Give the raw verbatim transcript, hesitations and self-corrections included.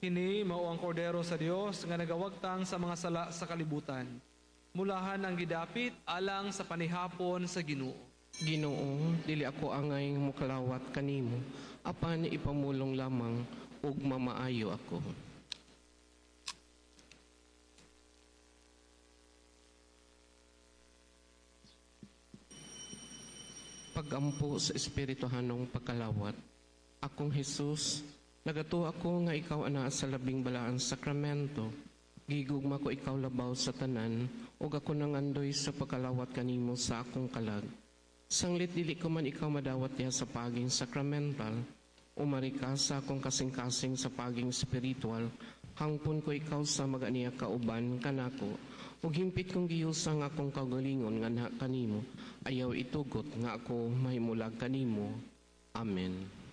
Kini mao ang kordero sa Dios nga nagawagtang sa mga sala sa kalibutan. Mulahan ang gidapit alang sa panihapon sa Ginoo. Ginoo, dili ako angay mukalawat kanimo, apan ipamulong lamang ug mamaayo ako. Pagampo sa espirituhanong pagkalawat, akong Jesus, nagato ako nga ikaw ana sa labing balaan sakramento, gigugma ko ikaw labaw sa tanan, ug ako nangandoy sa pagkalawat kanimo sa akong kalag. Sanglit dili ko man ikaw madawat diha sa paging sakramental, umari ka sa akong kasing-kasing sa paging spiritual, hangpon ko ikaw sa maganiya kauban kanako, ug himpit kong giyusang akong kagalingon nga na kanimo, ayaw itugot nga ako mahimulag kanimo. Amen.